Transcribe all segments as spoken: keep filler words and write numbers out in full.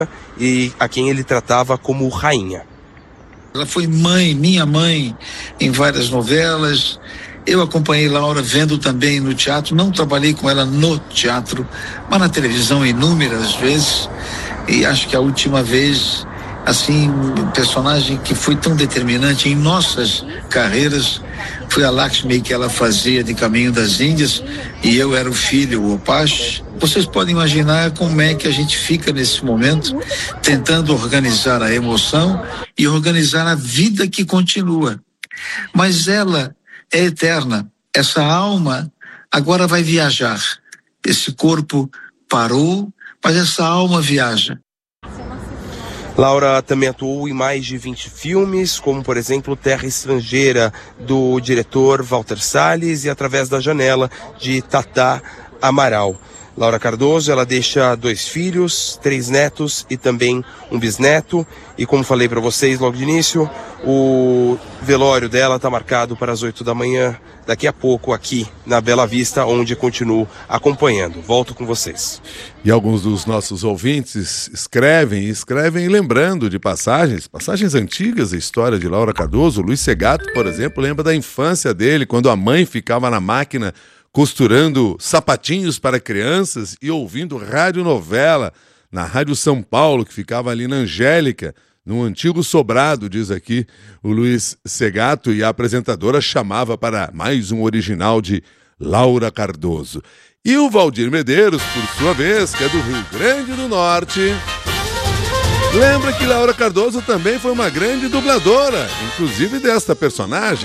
e a quem ele tratava como rainha. Ela foi mãe, minha mãe, em várias novelas. Eu acompanhei Laura vendo também no teatro, não trabalhei com ela no teatro, mas na televisão inúmeras vezes. E acho que a última vez, assim, um personagem que foi tão determinante em nossas carreiras foi a Lakshmi, que ela fazia de Caminho das Índias, e eu era o filho, o Opache. Vocês podem imaginar como é que a gente fica nesse momento, tentando organizar a emoção e organizar a vida que continua. Mas ela é eterna. Essa alma agora vai viajar. Esse corpo parou, mas essa alma viaja. Laura também atuou em mais de vinte filmes, como por exemplo Terra Estrangeira, do diretor Walter Salles, e Através da Janela, de Tata Amaral. Laura Cardoso, ela deixa dois filhos, três netos e também um bisneto. E como falei para vocês logo de início, o velório dela está marcado para as oito da manhã, daqui a pouco aqui na Bela Vista, onde continuo acompanhando. Volto com vocês. E alguns dos nossos ouvintes escrevem, escrevem lembrando de passagens, passagens antigas da história de Laura Cardoso. O Luiz Segato, por exemplo, lembra da infância dele, quando a mãe ficava na máquina costurando sapatinhos para crianças e ouvindo radionovela na Rádio São Paulo, que ficava ali na Angélica, num antigo sobrado, diz aqui o Luiz Segato, e a apresentadora chamava para mais um original de Laura Cardoso. E o Valdir Medeiros, por sua vez, que é do Rio Grande do Norte, lembra que Laura Cardoso também foi uma grande dubladora, inclusive desta personagem.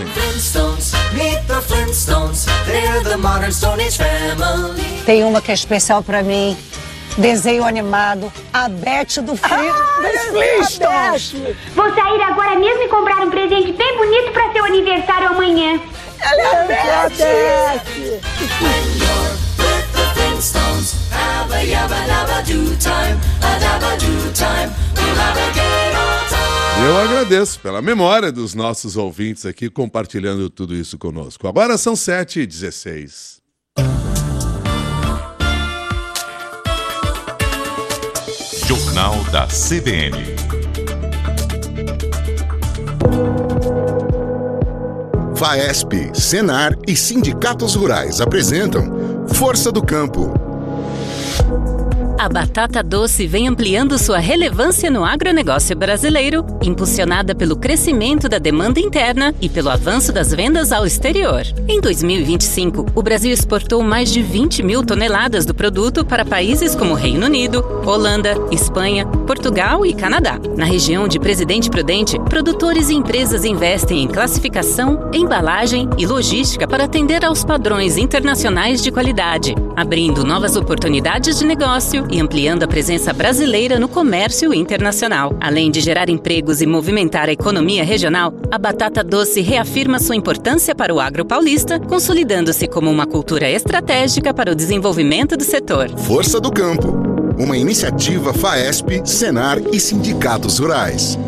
Tem uma que é especial pra mim. Desenho animado, a Beth do Flintstones. Vou sair agora mesmo e comprar um presente bem bonito para seu aniversário amanhã. Ela é a Beth! Eu agradeço pela memória dos nossos ouvintes aqui compartilhando tudo isso conosco. Agora são sete e dezesseis. Jornal da C B N. FAESP, Senar e sindicatos rurais apresentam Força do Campo. A batata doce vem ampliando sua relevância no agronegócio brasileiro, impulsionada pelo crescimento da demanda interna e pelo avanço das vendas ao exterior. Em dois mil e vinte e cinco, o Brasil exportou mais de vinte mil toneladas do produto para países como Reino Unido, Holanda, Espanha, Portugal e Canadá. Na região de Presidente Prudente, produtores e empresas investem em classificação, embalagem e logística para atender aos padrões internacionais de qualidade, abrindo novas oportunidades de negócio e ampliando a presença brasileira no comércio internacional. Além de gerar empregos e movimentar a economia regional, a batata doce reafirma sua importância para o agro paulista, consolidando-se como uma cultura estratégica para o desenvolvimento do setor. Força do Campo, uma iniciativa FAESP, Senar e sindicatos rurais.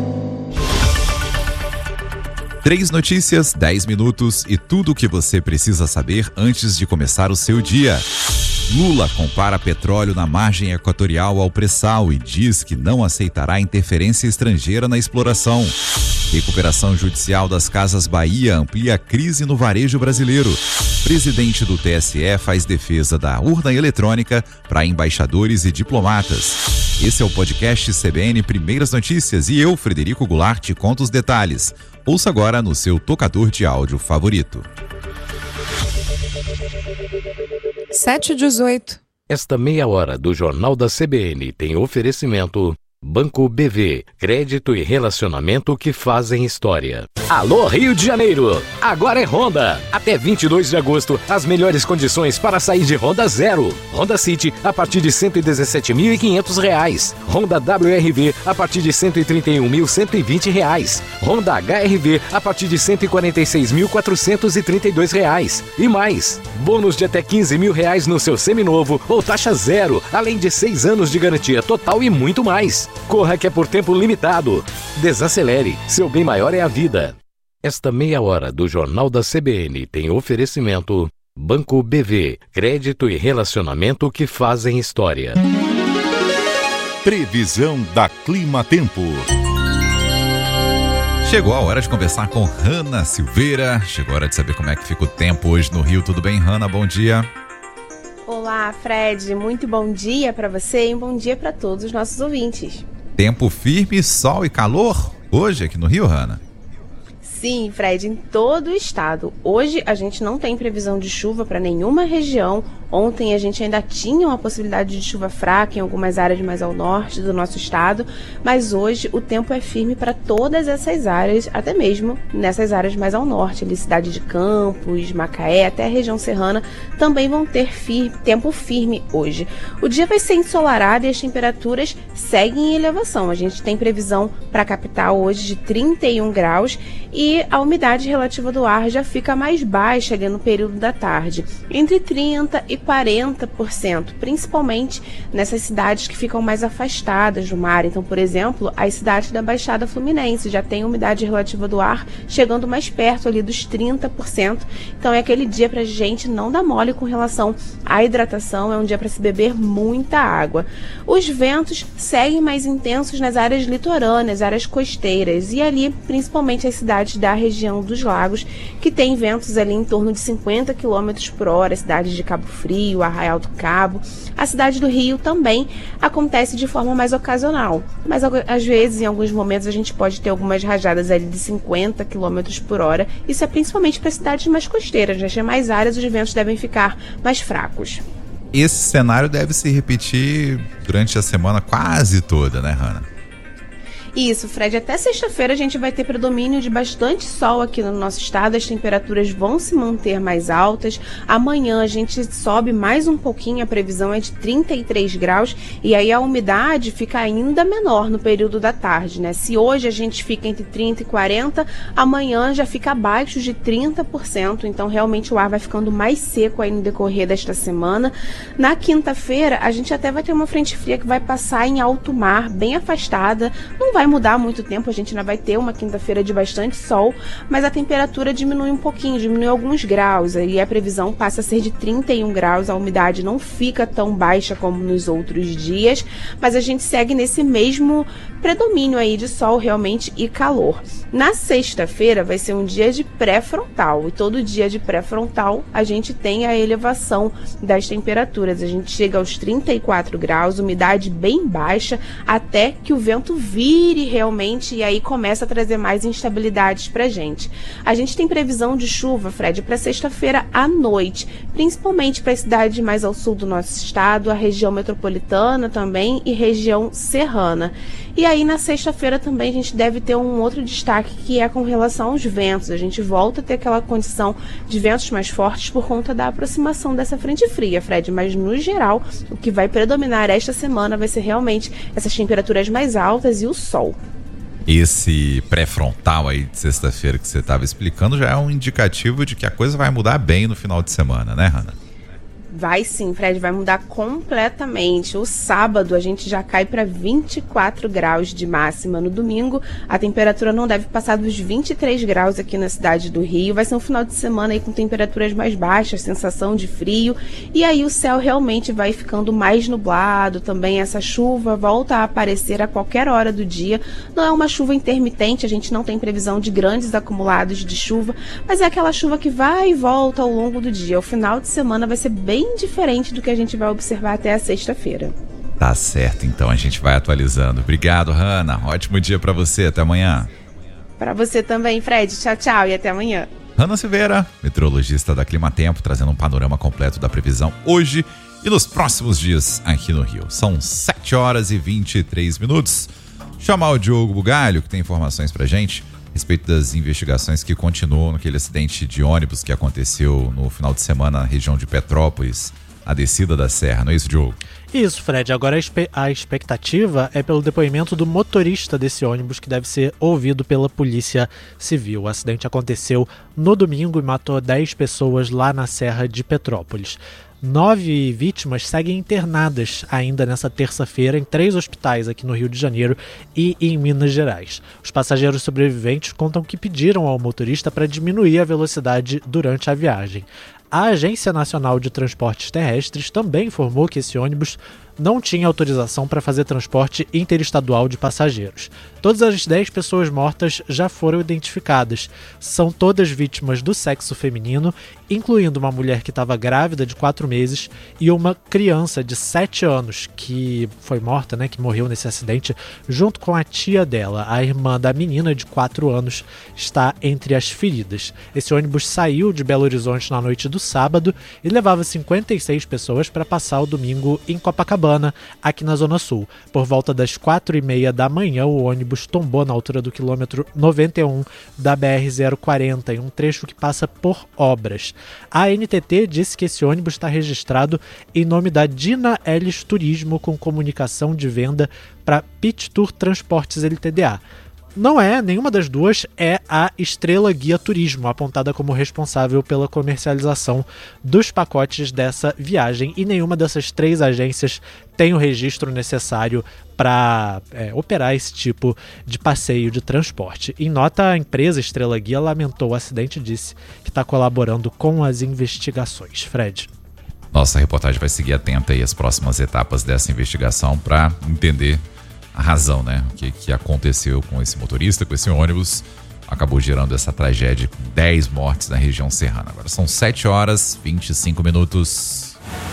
Três notícias, dez minutos e tudo o que você precisa saber antes de começar o seu dia. Lula compara petróleo na margem equatorial ao pré-sal e diz que não aceitará interferência estrangeira na exploração. Recuperação judicial das Casas Bahia amplia a crise no varejo brasileiro. Presidente do T S E faz defesa da urna eletrônica para embaixadores e diplomatas. Esse é o podcast C B N Primeiras Notícias e eu, Frederico Goulart, te conto os detalhes. Ouça agora no seu tocador de áudio favorito. sete e dezoito. Esta meia hora do Jornal da C B N tem oferecimento Banco B V, crédito e relacionamento que fazem história. Alô Rio de Janeiro, agora é Honda. Até vinte e dois de agosto, as melhores condições para sair de Honda zero. Honda City a partir de cento e dezessete mil e quinhentos reais. Honda W R V a partir de cento e trinta e um mil cento e vinte reais. Honda H R V a partir de cento e quarenta e seis mil quatrocentos e trinta e dois reais. E mais, bônus de até quinze mil reais no seu seminovo ou taxa zero, além de seis anos de garantia total e muito mais. Corra que é por tempo limitado. Desacelere, seu bem maior é a vida. Esta meia hora do Jornal da C B N tem oferecimento Banco B V, crédito e relacionamento que fazem história. Previsão da Clima Tempo. Chegou a hora de conversar com Hanna Silveira. Chegou a hora de saber como é que fica o tempo hoje no Rio. Tudo bem, Hanna? Bom dia. Olá, Fred. Muito bom dia para você e um bom dia para todos os nossos ouvintes. Tempo firme, sol e calor hoje aqui no Rio, Hanna? Sim, Fred, em todo o estado. Hoje a gente não tem previsão de chuva para nenhuma região. Ontem a gente ainda tinha uma possibilidade de chuva fraca em algumas áreas mais ao norte do nosso estado, mas hoje o tempo é firme para todas essas áreas, até mesmo nessas áreas mais ao norte, ali cidade de Campos, Macaé, até a região serrana, também vão ter firme, tempo firme hoje. O dia vai ser ensolarado e as temperaturas seguem em elevação. A gente tem previsão para a capital hoje de trinta e um graus e a umidade relativa do ar já fica mais baixa ali no período da tarde, entre trinta e quarenta por cento, principalmente nessas cidades que ficam mais afastadas do mar. Então, por exemplo, as cidades da Baixada Fluminense já tem umidade relativa do ar chegando mais perto ali dos trinta por cento. Então é aquele dia para a gente não dar mole com relação à hidratação, é um dia para se beber muita água. Os ventos seguem mais intensos nas áreas litorâneas, áreas costeiras, e ali principalmente as cidades da região dos lagos, que tem ventos ali em torno de cinquenta quilômetros por hora, cidades de Cabo Frio, Arraial do Cabo. A cidade do Rio também acontece de forma mais ocasional, mas às vezes, em alguns momentos, a gente pode ter algumas rajadas ali de cinquenta quilômetros por hora. Isso é principalmente para cidades mais costeiras. Nas demais áreas, os ventos devem ficar mais fracos. Esse cenário deve se repetir durante a semana quase toda, né, Hanna? Isso, Fred, até sexta-feira a gente vai ter predomínio de bastante sol aqui no nosso estado, as temperaturas vão se manter mais altas. Amanhã a gente sobe mais um pouquinho, a previsão é de trinta e três graus, e aí a umidade fica ainda menor no período da tarde, né? Se hoje a gente fica entre trinta e quarenta, amanhã já fica abaixo de trinta por cento, então realmente o ar vai ficando mais seco aí no decorrer desta semana. Na quinta-feira a gente até vai ter uma frente fria que vai passar em alto mar, bem afastada, não vai vai mudar muito tempo, a gente ainda vai ter uma quinta-feira de bastante sol, mas a temperatura diminui um pouquinho, diminui alguns graus, aí a previsão passa a ser de trinta e um graus, a umidade não fica tão baixa como nos outros dias, mas a gente segue nesse mesmo predomínio aí de sol realmente e calor. Na sexta-feira vai ser um dia de pré-frontal, e todo dia de pré-frontal a gente tem a elevação das temperaturas, a gente chega aos trinta e quatro graus, umidade bem baixa, até que o vento vire realmente, e aí começa a trazer mais instabilidades pra gente. A gente tem previsão de chuva, Fred, para sexta-feira à noite, principalmente para a cidade mais ao sul do nosso estado, a região metropolitana também e região serrana. E aí na sexta-feira também a gente deve ter um outro destaque, que é com relação aos ventos. A gente volta a ter aquela condição de ventos mais fortes por conta da aproximação dessa frente fria, Fred, mas no geral o que vai predominar esta semana vai ser realmente essas temperaturas mais altas e o sol. Esse pré-frontal aí de sexta-feira que você estava explicando já é um indicativo de que a coisa vai mudar bem no final de semana, né, Hanna? Vai sim, Fred, vai mudar completamente. O sábado a gente já cai para vinte e quatro graus de máxima. No domingo a temperatura não deve passar dos vinte e três graus aqui na cidade do Rio. Vai ser um final de semana aí com temperaturas mais baixas, sensação de frio. E aí o céu realmente vai ficando mais nublado. Também essa chuva volta a aparecer a qualquer hora do dia. Não é uma chuva intermitente, a gente não tem previsão de grandes acumulados de chuva, mas é aquela chuva que vai e volta ao longo do dia. O final de semana vai ser bem diferente do que a gente vai observar até a sexta-feira. Tá certo, então a gente vai atualizando. Obrigado, Hanna. Ótimo dia para você. Até amanhã. Para você também, Fred. Tchau, tchau e até amanhã. Hanna Silveira, meteorologista da Clima Tempo, trazendo um panorama completo da previsão hoje e nos próximos dias aqui no Rio. São sete horas e vinte e três minutos. Chamar o Diogo Bugalho, que tem informações pra gente a respeito das investigações que continuam naquele acidente de ônibus que aconteceu no final de semana na região de Petrópolis, a descida da serra, não é isso, Diogo? Isso, Fred. Agora a, espe- a expectativa é pelo depoimento do motorista desse ônibus, que deve ser ouvido pela Polícia Civil. O acidente aconteceu no domingo e matou dez pessoas lá na Serra de Petrópolis. Nove vítimas seguem internadas ainda nessa terça-feira em três hospitais aqui no Rio de Janeiro e em Minas Gerais. Os passageiros sobreviventes contam que pediram ao motorista para diminuir a velocidade durante a viagem. A Agência Nacional de Transportes Terrestres também informou que esse ônibus não tinha autorização para fazer transporte interestadual de passageiros. Todas as dez pessoas mortas já foram identificadas. São todas vítimas do sexo feminino, incluindo uma mulher que estava grávida de quatro meses e uma criança de sete anos que foi morta, né, que morreu nesse acidente, junto com a tia dela. A irmã da menina de quatro anos está entre as feridas. Esse ônibus saiu de Belo Horizonte na noite do sábado e levava cinquenta e seis pessoas para passar o domingo em Copacabana, aqui na Zona Sul. Por volta das quatro e meia da manhã, o ônibus tombou na altura do quilômetro noventa e um da B R zero quarenta, em um trecho que passa por obras. A N T T disse que esse ônibus está registrado em nome da Dina Ellis Turismo, com comunicação de venda para Pit Tour Transportes L T D A. Não é, nenhuma das duas é a Estrela Guia Turismo, apontada como responsável pela comercialização dos pacotes dessa viagem, e nenhuma dessas três agências tem o registro necessário para é, operar esse tipo de passeio de transporte. Em nota, a empresa Estrela Guia lamentou o acidente e disse que está colaborando com as investigações. Fred. Nossa reportagem vai seguir atenta aí às próximas etapas dessa investigação para entender a razão, né? O que, que aconteceu com esse motorista, com esse ônibus, acabou gerando essa tragédia com dez mortes na região serrana. Agora são sete horas e vinte e cinco minutos.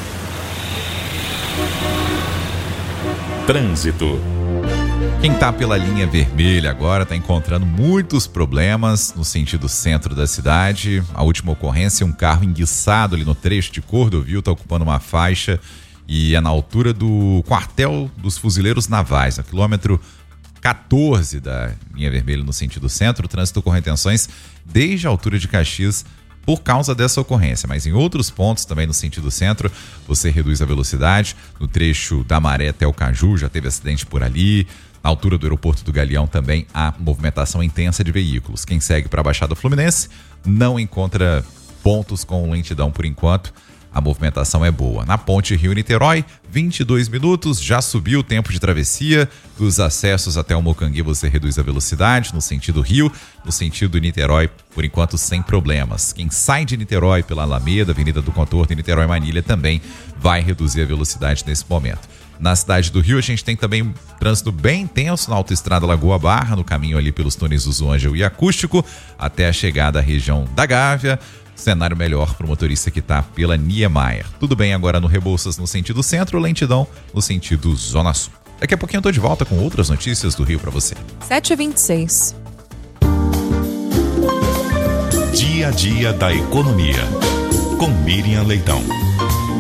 Trânsito. Quem está pela linha vermelha agora está encontrando muitos problemas no sentido centro da cidade. A última ocorrência, um carro enguiçado ali no trecho de Cordovil, está ocupando uma faixa e é na altura do quartel dos fuzileiros navais, no quilômetro quatorze da linha vermelha no sentido centro. O trânsito com retenções desde a altura de Caxias por causa dessa ocorrência, mas em outros pontos também no sentido centro você reduz a velocidade. No trecho da Maré até o Caju já teve acidente por ali. Na altura do aeroporto do Galeão também há movimentação intensa de veículos. Quem segue para a Baixada Fluminense não encontra pontos com lentidão por enquanto. A movimentação é boa. Na ponte Rio-Niterói, vinte e dois minutos, já subiu o tempo de travessia. Dos acessos até o Mocangui você reduz a velocidade no sentido Rio, no sentido Niterói, por enquanto sem problemas. Quem sai de Niterói pela Alameda, Avenida do Contorno e Niterói-Manilha também vai reduzir a velocidade nesse momento. Na cidade do Rio a gente tem também um trânsito bem intenso na autoestrada Lagoa Barra, no caminho ali pelos túneis do Ângelo e Acústico, até a chegada à região da Gávea. Cenário melhor para o motorista que está pela Niemeyer. Tudo bem agora no Rebouças no sentido centro, lentidão no sentido Zona Sul. Daqui a pouquinho eu tô de volta com outras notícias do Rio para você. sete e vinte e seis. Dia a dia da economia. Com Miriam Leitão.